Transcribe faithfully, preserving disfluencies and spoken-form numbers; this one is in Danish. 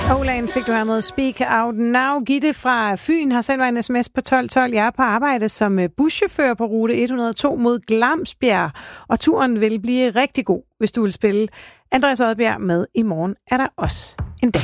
Olan fik du her med Speak Out Now. Gitte fra Fyn har sendt mig en sms på tolv tolv. Jeg er på arbejde som buschauffør på rute et hundrede og to mod Glamsbjerg, og turen vil blive rigtig god, hvis du vil spille. Andreas Odbjerg med I morgen er der også.